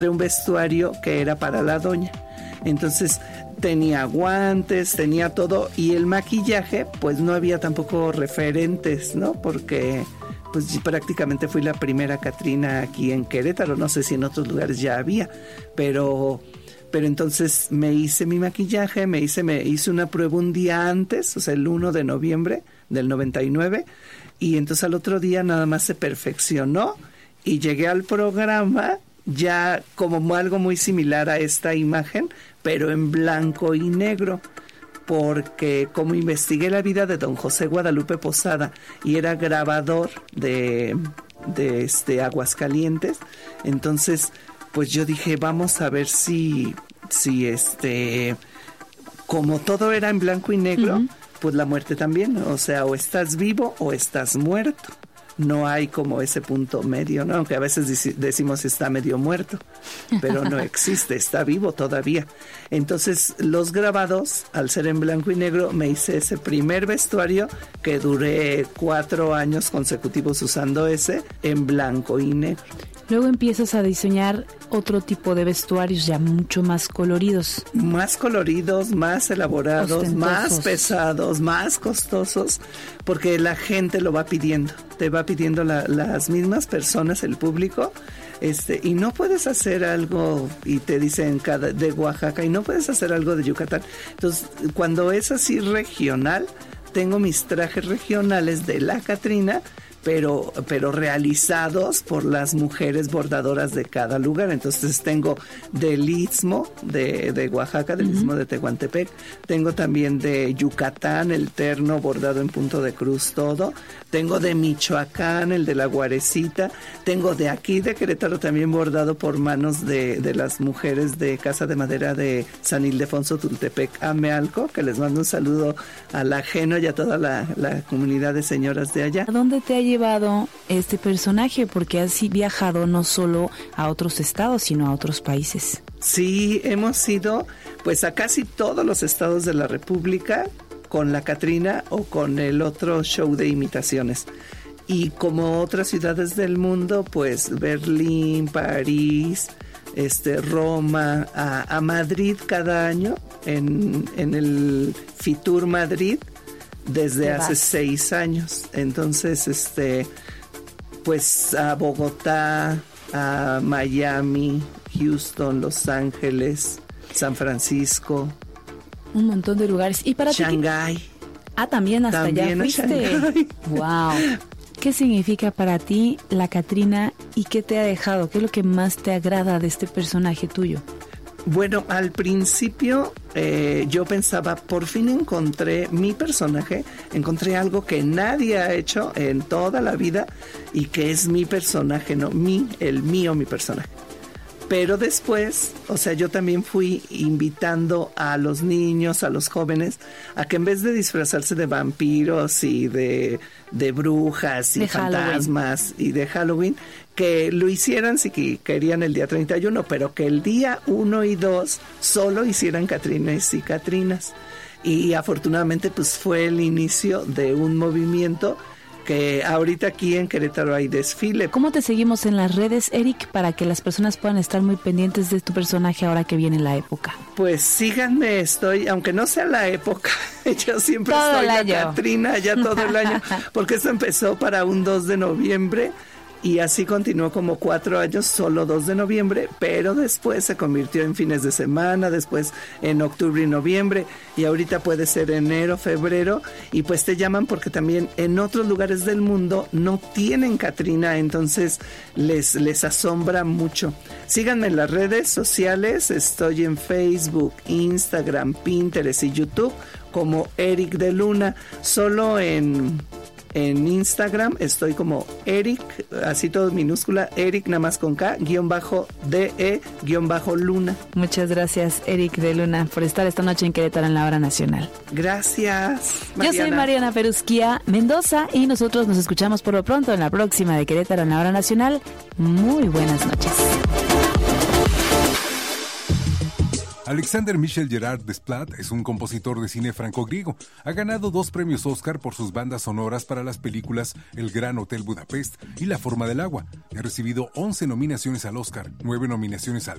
un vestuario que era para la doña. Entonces tenía guantes, tenía todo, y el maquillaje, pues no había tampoco referentes, ¿no? Porque pues prácticamente fui la primera Catrina aquí en Querétaro, no sé si en otros lugares ya había, pero entonces me hice mi maquillaje, me hice una prueba un día antes, o sea, el 1 de noviembre del 99, y entonces al otro día nada más se perfeccionó y llegué al programa ya como algo muy similar a esta imagen, pero en blanco y negro, porque como investigué la vida de don José Guadalupe Posada y era grabador de Aguascalientes, entonces pues yo dije, vamos a ver si como todo era en blanco y negro, pues la muerte también, o sea, o estás vivo o estás muerto. No hay como ese punto medio, ¿no? Aunque a veces decimos está medio muerto, pero no existe, está vivo todavía. Entonces, los grabados, al ser en blanco y negro, me hice ese primer vestuario que duré 4 años consecutivos usando ese en blanco y negro. Luego empiezas a diseñar otro tipo de vestuarios ya mucho más coloridos. Más coloridos, más elaborados, más pesados, más costosos, porque la gente lo va pidiendo. Te va pidiendo las mismas personas, el público, y no puedes hacer algo, y te dicen de Oaxaca, y no puedes hacer algo de Yucatán. Entonces, cuando es así regional, tengo mis trajes regionales de la Catrina, pero realizados por las mujeres bordadoras de cada lugar. Entonces tengo del Istmo de Oaxaca, del Istmo de Tehuantepec, tengo también de Yucatán, el terno bordado en punto de cruz todo, tengo de Michoacán, el de la Guarecita, tengo de aquí de Querétaro también bordado por manos de las mujeres de Casa de Madera de San Ildefonso Tultepec, Amealco, que les mando un saludo al ajeno y a toda la comunidad de señoras de allá. ¿A dónde te ha llevado este personaje? Porque has viajado no solo a otros estados, sino a otros países. Sí, hemos ido pues a casi todos los estados de la República con la Catrina o con el otro show de imitaciones. Y como otras ciudades del mundo, pues Berlín, París, Roma, a Madrid cada año en el Fitur Madrid desde hace 6 años. Entonces, pues a Bogotá, a Miami, Houston, Los Ángeles, San Francisco. Un montón de lugares. ¿Y para Shanghái? También hasta allá fuiste. Wow. ¿Qué significa para ti la Catrina y qué te ha dejado? ¿Qué es lo que más te agrada de este personaje tuyo? Bueno, al principio yo pensaba, por fin encontré mi personaje, encontré algo que nadie ha hecho en toda la vida y que es mi personaje, ¿no? Mi personaje. Pero después, o sea, yo también fui invitando a los niños, a los jóvenes, a que en vez de disfrazarse de vampiros y de brujas y fantasmas y de Halloween, que lo hicieran si querían el día 31, pero que el día 1 y 2 solo hicieran Catrines y Catrinas. Y afortunadamente pues fue el inicio de un movimiento que ahorita aquí en Querétaro hay desfile. ¿Cómo te seguimos en las redes, Eric, para que las personas puedan estar muy pendientes de tu personaje ahora que viene la época? Pues síganme, aunque no sea la época, yo siempre todo estoy la Catrina ya todo el año, porque esto empezó para un 2 de noviembre y así continuó como 4 años, solo 2 de noviembre, pero después se convirtió en fines de semana, después en octubre y noviembre, y ahorita puede ser enero, febrero, y pues te llaman porque también en otros lugares del mundo no tienen Catrina, entonces les asombra mucho. Síganme en las redes sociales, estoy en Facebook, Instagram, Pinterest y YouTube como Eric de Luna, solo en Instagram estoy como Eric, así todo minúscula, Eric nada más con K, _DE_Luna. Muchas gracias, Eric de Luna, por estar esta noche en Querétaro en la Hora Nacional. Gracias, Mariana. Yo soy Mariana Perusquía Mendoza y nosotros nos escuchamos por lo pronto en la próxima de Querétaro en la Hora Nacional. Muy buenas noches. Alexander Michel Gerard Desplat es un compositor de cine franco-griego. Ha ganado 2 premios Oscar por sus bandas sonoras para las películas El Gran Hotel Budapest y La Forma del Agua. Ha recibido 11 nominaciones al Oscar, 9 nominaciones al